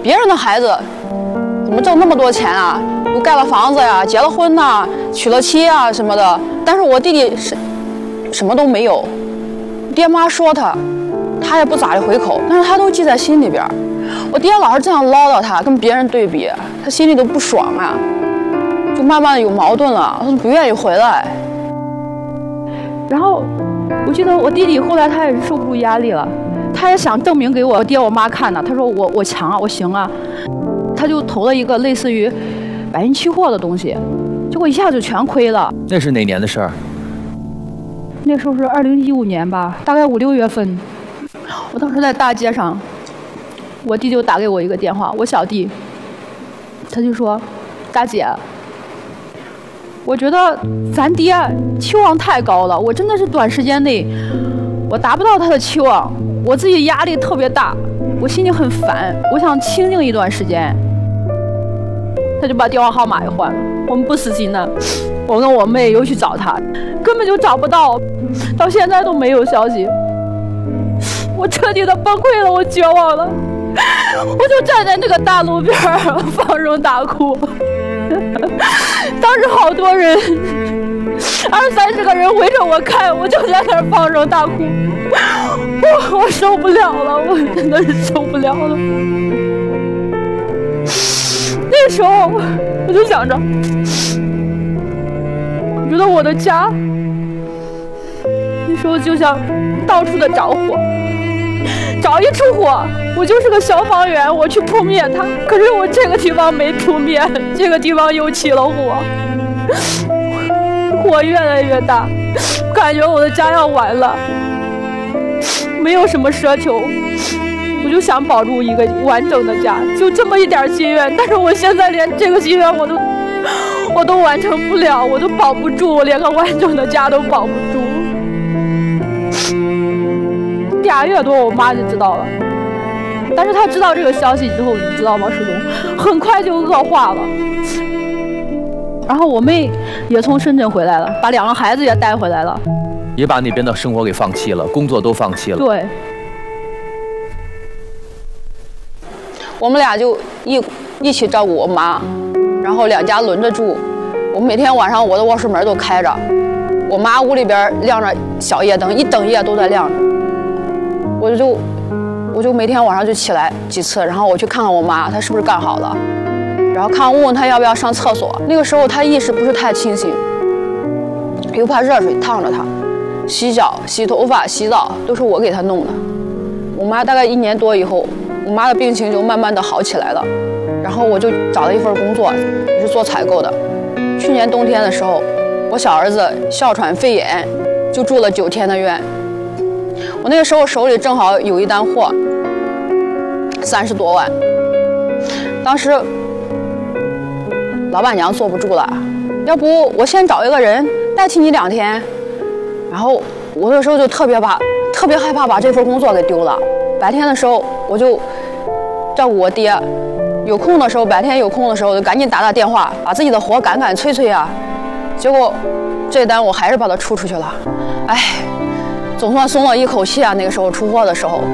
别人的孩子怎么挣那么多钱啊？又盖了房子呀，结了婚呐，娶了妻啊什么的。但是我弟弟什么都没有，爹妈说他也不咋地回口，但是他都记在心里边。我爹老是这样唠叨他，跟别人对比，他心里都不爽啊，就慢慢的有矛盾了，他不愿意回来。 然后我记得我弟弟后来他也是受不住压力了，他也想证明给我爹我妈看呢。他说我强啊，我行啊，他就投了一个类似于白银期货的东西，结果一下就全亏了。 那是哪年的事儿？ 那时候是2015年吧，大概5、6月份。我当时在大街上，我弟就打给我一个电话，我小弟，他就说：“大姐，我觉得咱爹期望太高了，我真的是短时间内我达不到他的期望，我自己压力特别大，我心里很烦，我想清静一段时间。”他就把电话号码也换了。我们不死心呢，我跟我妹又去找他，根本就找不到，到现在都没有消息。我彻底的崩溃了，我绝望了，我就站在那个大路边放声大哭。当时好多人，20、30个人围着我看，我就在那儿放声大哭。我受不了了，我真的是受不了了。那时候我就想着，我觉得我的家那时候就像到处的着火，找一处火，我就是个消防员，我去扑灭它。可是我这个地方没扑灭，这个地方又起了火，火越来越大，感觉我的家要完了。没有什么奢求，我就想保住一个完整的家，就这么一点心愿。但是我现在连这个心愿我都完成不了，我都保不住，我连个完整的家都保不住。2月多，我妈就知道了，但是她知道这个消息之后，你知道吗，石东，很快就恶化了。然后我妹也从深圳回来了，把2个孩子也带回来了， 也把那边的生活给放弃了，工作都放弃了。 对。 我们俩就一起照顾我妈，然后2家轮着住。我每天晚上我的卧室门都开着，我妈屋里边亮着小夜灯，一整夜都在亮着。我就每天晚上就起来几次，然后我去看看我妈，她是不是干好了，然后问她要不要上厕所。那个时候她意识不是太清醒，又怕热水烫着她，洗脚、洗头发、洗澡都是我给她弄的。我妈大概1年多以后，我妈的病情就慢慢的好起来了，然后我就找了一份工作，是做采购的。去年冬天的时候，我小儿子哮喘肺炎，就住了9天的院。我那个时候手里正好有一单货，30多万。当时老板娘坐不住了，要不我先找一个人代替你2天。然后我那时候就特别害怕把这份工作给丢了。白天的时候我就照顾我爹，白天有空的时候就赶紧打电话，把自己的活赶催啊。结果这单我还是把它出去了，哎，总算松了一口气啊。那个时候出货的时候，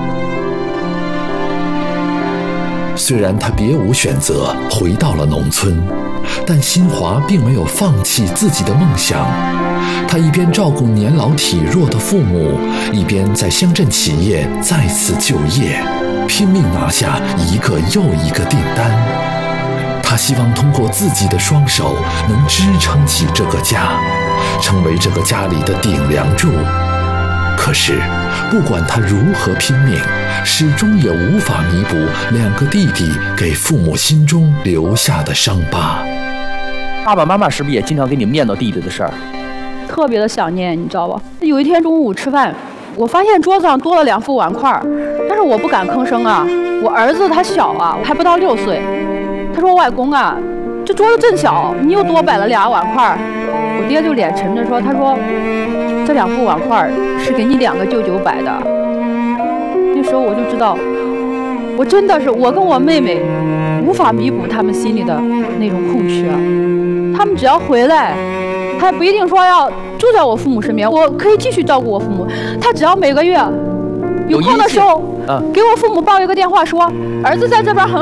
虽然他别无选择回到了农村，但新华并没有放弃自己的梦想。他一边照顾年老体弱的父母，一边在乡镇企业再次就业，拼命拿下一个又一个订单。他希望通过自己的双手能支撑起这个家，成为这个家里的顶梁柱。可是不管他如何拼命，始终也无法弥补2个弟弟给父母心中留下的伤疤。 爸爸妈妈是不是也经常给你念叨弟弟的事儿？ 特别的想念，你知道吧？有一天中午吃饭，我发现桌子上多了2副碗筷，但是我不敢吭声啊。我儿子他小啊，还不到6岁。他说：“外公啊，这桌子真小，你又多摆了2碗筷。”我爹就脸沉着说：“他说这2副碗筷是给你2个舅舅摆的。”那时候我就知道，我真的是我跟我妹妹无法弥补他们心里的那种空缺。他们只要回来，他不一定说要住在我父母身边，我可以继续照顾我父母。他只要每个月有空的时候，给我父母报一个电话说，儿子在这边很